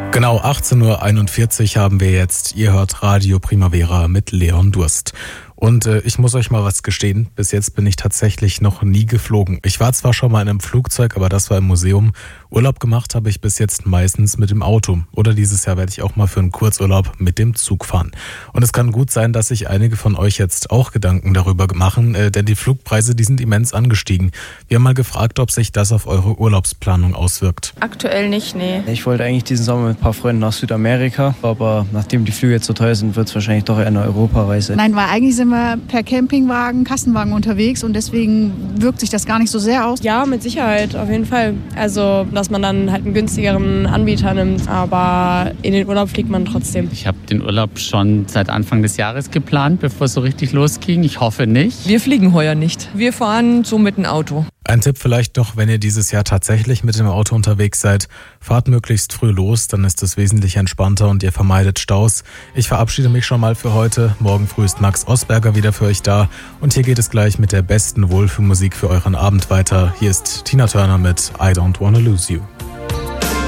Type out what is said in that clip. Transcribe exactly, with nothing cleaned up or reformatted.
Genau, achtzehn Uhr einundvierzig haben wir jetzt. Ihr hört Radio Primavera mit Leon Durst. Und äh, ich muss euch mal was gestehen, bis jetzt bin ich tatsächlich noch nie geflogen. Ich war zwar schon mal in einem Flugzeug, aber das war im Museum. Urlaub gemacht habe ich bis jetzt meistens mit dem Auto. Oder dieses Jahr werde ich auch mal für einen Kurzurlaub mit dem Zug fahren. Und es kann gut sein, dass sich einige von euch jetzt auch Gedanken darüber machen, äh, denn die Flugpreise, die sind immens angestiegen. Wir haben mal gefragt, ob sich das auf eure Urlaubsplanung auswirkt. Aktuell nicht, nee. Ich wollte eigentlich diesen Sommer mit ein paar Freunden nach Südamerika, aber nachdem die Flüge jetzt so teuer sind, wird es wahrscheinlich doch eher eine Europareise. Nein, weil eigentlich sind wir per Campingwagen, Kassenwagen unterwegs und deswegen wirkt sich das gar nicht so sehr aus. Ja, mit Sicherheit, auf jeden Fall. Also, dass man dann halt einen günstigeren Anbieter nimmt, aber in den Urlaub fliegt man trotzdem. Ich habe den Urlaub schon seit Anfang des Jahres geplant, bevor es so richtig losging. Ich hoffe nicht. Wir fliegen heuer nicht. Wir fahren so mit dem Auto. Ein Tipp vielleicht noch, wenn ihr dieses Jahr tatsächlich mit dem Auto unterwegs seid, fahrt möglichst früh los, dann ist es wesentlich entspannter und ihr vermeidet Staus. Ich verabschiede mich schon mal für heute. Morgen früh ist Max Osberger wieder für euch da und hier geht es gleich mit der besten Wohlfühlmusik für euren Abend weiter. Hier ist Tina Turner mit I Don't Wanna Lose You.